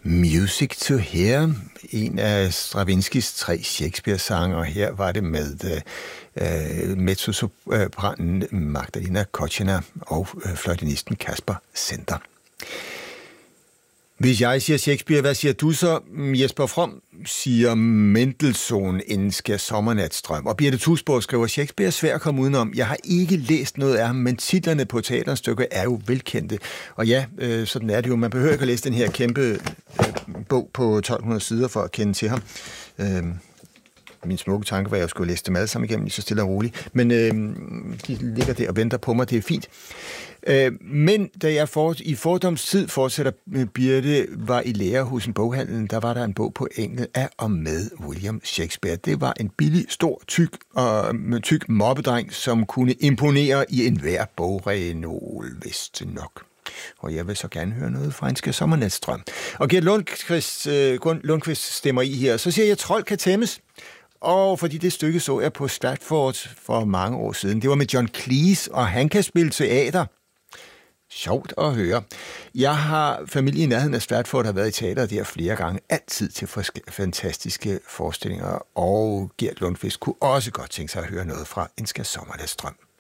Music to Hear, en af Stravinskys 3 Shakespeare-sange, og her var det med mezzosopranen Magdalena Kochina og fløjtenisten Kasper Center. Hvis jeg siger Shakespeare, hvad siger du så? Jesper From siger Mendelssohn, Enska Sommernatsdrøm. Og Birte Tusborg skriver, Shakespeare er svær at komme udenom. Jeg har ikke læst noget af ham, men titlerne på teaterstykker er jo velkendte. Og ja, sådan er det jo. Man behøver ikke at læse den her kæmpe bog på 1200 sider for at kende til ham. Min smukke tanke var, at jeg skulle læse dem alle sammen igennem, lige så stille og roligt. Men de ligger der og venter på mig, det er fint. Men da jeg i fordomstid fortsætter Birte, var i lære hos en boghandel, der var der en bog på engelsk af og med William Shakespeare. Det var en billig, stor, tyk mobbedreng, som kunne imponere i enhver bogrenol, vist nok. Og jeg vil så gerne høre noget fra Enska Sommernatsdrøm. Og Gert Lundqvist stemmer i her. Så siger jeg, Trold kan tæmmes. Og fordi det stykke så jeg på Stratford for mange år siden. Det var med John Cleese, og han kan spille teater. Sjovt at høre. Jeg har familie i nærheden af Stratford, har været i teater der flere gange. Altid til fantastiske forestillinger. Og Gert Lundqvist kunne også godt tænke sig at høre noget fra Enska Sommernatsdrøm.